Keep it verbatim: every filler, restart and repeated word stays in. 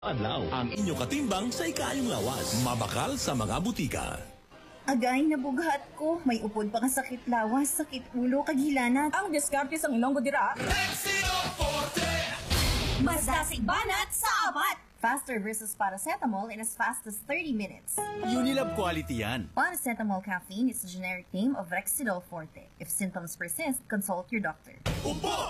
Adlaw, ang inyong katimbang sa ikayong lawas. Mabakal sa mga butika. Agay, nabughat ko. May upod pa nga sakit lawas, sakit ulo, kaghilanat. Ang diskarte sa ilonggo dira. Mas dasig banat sa apat! Faster versus paracetamol in as fast as thirty minutes. Unilab quality yan. Paracetamol caffeine is the generic name of Rexidol Forte. If symptoms persist, consult your doctor. Upo!